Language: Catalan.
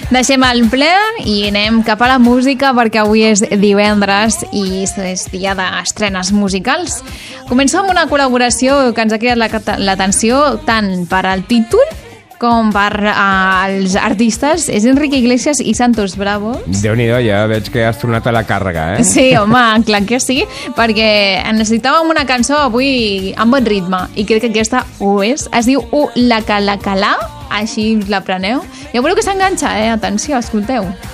Deixem el ple i anem cap a la música perquè avui és divendres i és dia d'estrenes musicals. Començo amb una col·laboració que ens ha cridat l'atenció tant per al títol com per als artistes. És Enrique Iglesias i Santos Bravo. Déu-n'hi-do, ja veig que has tornat a la càrrega, eh? Sí, home, clar que sí, perquè necessitàvem una cançó avui amb bon ritme i crec que aquesta ho és. Es diu La Calacalà, així la preneu. Ja veureu que s'enganxa, atenció, escolteu.